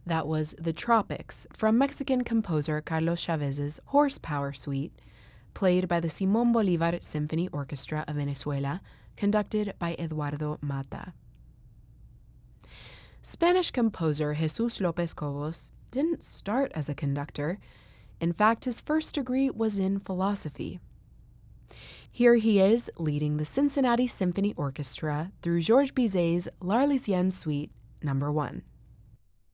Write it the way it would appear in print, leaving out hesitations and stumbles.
That was The Tropics from Mexican composer Carlos Chavez's Horsepower Suite, played by the Simón Bolívar Symphony Orchestra of Venezuela, conducted by Eduardo Mata. Spanish composer Jesus López Cobos didn't start as a conductor. In fact, his first degree was in philosophy. Here he is leading the Cincinnati Symphony Orchestra through Georges Bizet's L'Arlésienne Suite No. 1.